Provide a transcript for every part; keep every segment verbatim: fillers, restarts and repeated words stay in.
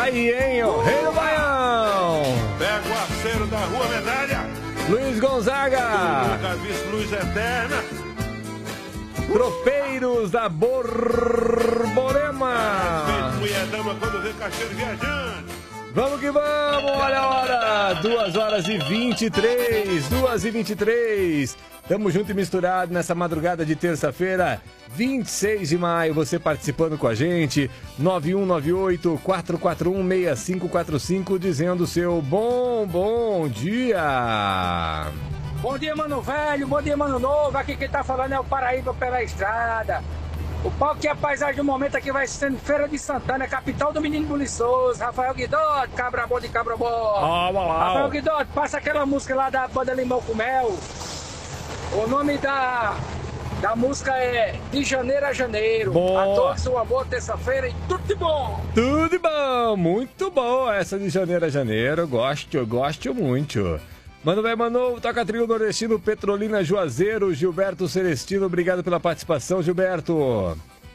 aí, hein? O Rei do Baião. Pega o arceiro da Rua Medalha. Luiz Gonzaga. Nunca visto luz eterna. Tropeiros da Borborema. Respeito mulher dama quando vê cacheiro viajante. Vamos que vamos, olha a hora. duas horas e vinte e três. duas e vinte e três. Tamo junto e misturado nessa madrugada de terça-feira, vinte e seis de maio. Você participando com a gente, nove um nove oito, quatro quatro um, seis cinco quatro cinco, dizendo o seu bom, bom dia. Bom dia, mano velho, bom dia, mano novo. Aqui quem tá falando é o Paraíba pela estrada. O palco que é a paisagem do momento aqui vai sendo Feira de Santana, capital do menino buliçoso. Rafael Guidotti, cabra bom de cabra bom. Oh, oh, oh. Rafael Guidotti, passa aquela música lá da banda Limão com Mel. O nome da, da música é De Janeiro a Janeiro. Boa. A todos uma boa terça-feira e tudo de bom. Tudo de bom, muito bom essa de janeiro a janeiro. Gosto, gosto muito. Mano velho, mano, toca trio nordestino, Petrolina Juazeiro, Gilberto Celestino, obrigado pela participação, Gilberto.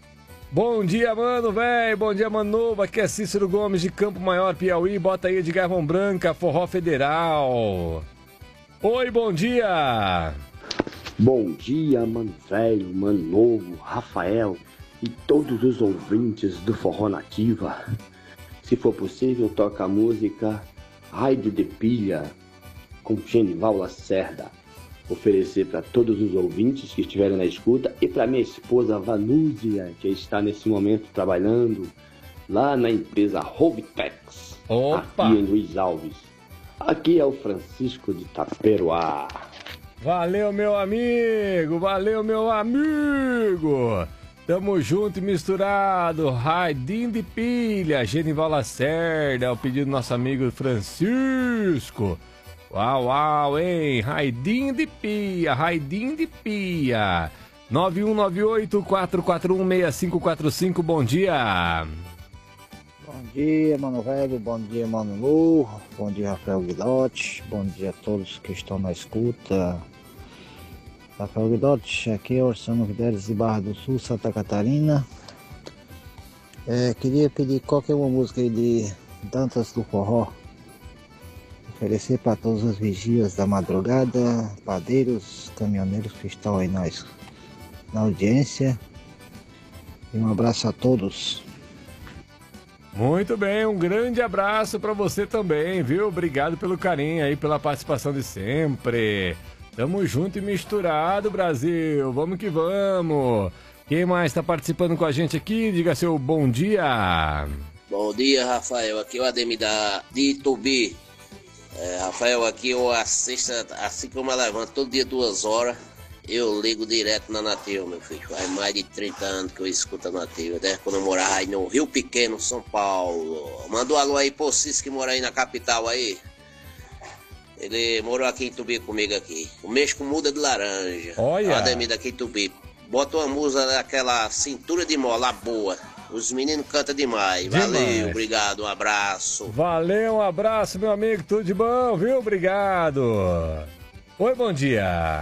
Bom dia, mano velho, bom dia, mano novo, aqui é Cícero Gomes de Campo Maior, Piauí, bota aí de Garvão Branca, Forró Federal. Oi, bom dia. Bom dia, mano velho, mano novo, Rafael e todos os ouvintes do Forró Nativa. Se for possível, toca a música Raio de Pilha, com Genival Lacerda. Oferecer para todos os ouvintes que estiverem na escuta e para minha esposa Vanúzia, que está nesse momento trabalhando lá na empresa Rovitex, Opa. aqui em Luiz Alves. Aqui é o Francisco de Taperoá. Valeu, meu amigo, valeu, meu amigo. Tamo junto e misturado. Raidinho de Pilha, Genival Lacerda, é o pedido do nosso amigo Francisco. Uau, uau, hein? Raidinho de Pia, Raidinho de Pia. nove um nove oito, quatro quatro um, seis cinco quatro cinco, bom dia. Bom dia, mano velho, bom dia, mano novo, bom dia, Rafael Guidotti, bom dia a todos que estão na escuta. Rafael Guidotti, aqui é Orçano Videres de Barra do Sul, Santa Catarina. É, queria pedir qualquer uma música aí de Dantas do Forró. Oferecer para todos os vigias da madrugada, padeiros, caminhoneiros que estão aí na, na audiência. E um abraço a todos. Muito bem, um grande abraço para você também, viu? Obrigado pelo carinho aí, pela participação de sempre. Tamo junto e misturado, Brasil. Vamos que vamos. Quem mais está participando com a gente aqui? Diga seu bom dia. Bom dia, Rafael. Aqui é o Ademir da, de Itubi. É, Rafael, aqui eu assisto, assim que eu me levanto, todo dia duas horas, eu ligo direto na Nativa, meu filho. Faz mais de trinta anos que eu escuto a Nativa, desde quando eu morava aí no Rio Pequeno, São Paulo. Manda um alô aí pro Cis, que mora aí na capital aí. Ele morou aqui em Itubi comigo aqui. O México muda de laranja. Olha. O Ademir daqui em Itubi. Bota uma música daquela cintura de mola boa. Os meninos cantam demais. Demais. Valeu, obrigado, um abraço. Valeu, um abraço, meu amigo. Tudo de bom, viu? Obrigado. Oi, bom dia.